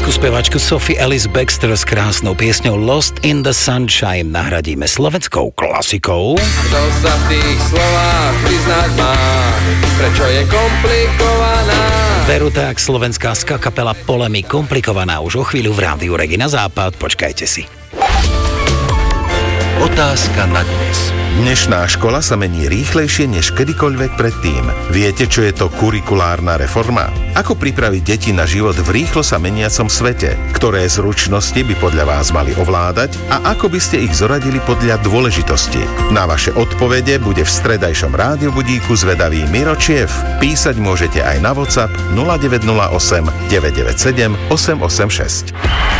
Britskú speváčku Sophie Ellis Bextor s krásnou piesňou Lost in the Sunshine nahradíme slovenskou klasikou. Kto sa v tých slovách priznať má, prečo je komplikovaná? Veru tak, slovenská ska kapela Polemi, komplikovaná už o chvíľu v rádiu Regina Západ. Počkajte si. Otázka na dnes. Dnešná škola sa mení rýchlejšie než kedykoľvek predtým. Viete, čo je to kurikulárna reforma? Ako pripraviť deti na život v rýchlo sa meniacom svete? Ktoré zručnosti by podľa vás mali ovládať? A ako by ste ich zoradili podľa dôležitosti? Na vaše odpovede bude v stredajšom rádiobudíku zvedavý Miro Čiev. Písať môžete aj na WhatsApp 0908 997 886.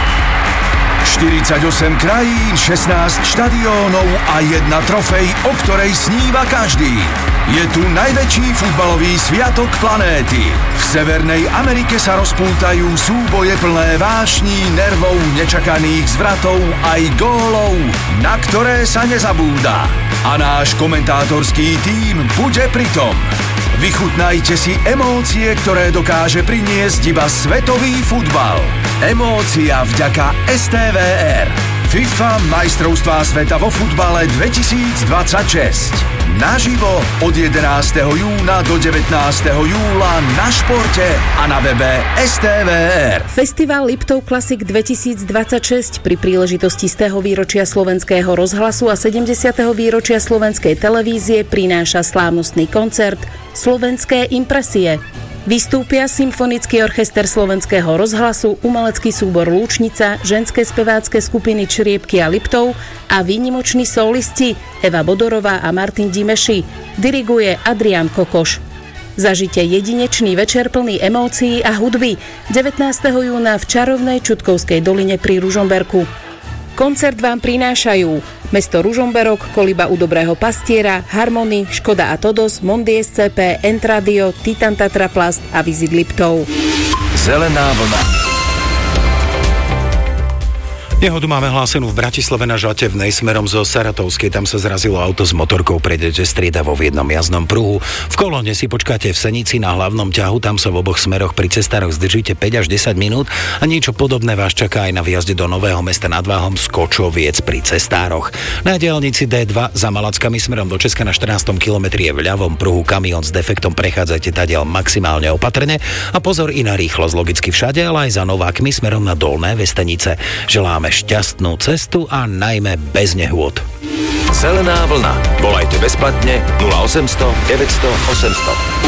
48 krajín, 16 štadiónov a jedna trofej, o ktorej sníva každý. Je tu najväčší futbalový sviatok planéty. V Severnej Amerike sa rozpútajú súboje plné vášní, nervov, nečakaných zvratov aj gólov, na ktoré sa nezabúda. A náš komentátorský tím bude pritom. Vychutnajte si emócie, ktoré dokáže priniesť iba svetový futbal. Emócia vďaka STVR. FIFA majstrovstvá sveta vo futbale 2026. Naživo od 11. júna do 19. júla na Športe a na webe STVR. Festival Liptov Classic 2026 pri príležitosti 100. výročia Slovenského rozhlasu a 70. výročia Slovenskej televízie prináša slávnostný koncert Slovenské impresie. Vystúpia Symfonický orchester Slovenského rozhlasu, umelecký súbor Lúčnica, ženské spevácké skupiny Čriepky a Liptov a výnimoční solisti Eva Bodorová a Martin Dimeši. Diriguje Adrián Kokoš. Zažite jedinečný večer plný emócií a hudby 19. júna v čarovnej Čutkovskej doline pri Ružomberku. Koncert vám prinášajú mesto Ružomberok, Koliba u Dobrého pastiera, Harmony, Škoda a Todos, Mondi SCP, Entradio, Titan Tatra Plast a Visit Liptov. Zelená vlna. Nehodu máme hlásenú v Bratislave na Žatevnej smerom zo Saratovskej. Tam sa zrazilo auto s motorkou, prejdete striedavo v jednom jazdnom pruhu. V kolóne si počkáte v Senici na hlavnom ťahu, tam sa v oboch smeroch pri cestároch zdržíte 5 až 10 minút a niečo podobné vás čaká aj na výjazde do Nového Mesta nad Váhom z Kočoviec pri cestároch. Na diaľnici D2 za Malackami smerom do Česka na 14. kilometri je v ľavom pruhu kamión s defektom, prechádzajte tadiaľ maximálne opatrne a pozor i na rýchlosť logicky všade, ale aj za Novákmi smerom na Dolné Vestenice. Želáme šťastnú cestu a najmä bez nehôd. Zelená vlna. Volajte bezplatne 0800 900 800.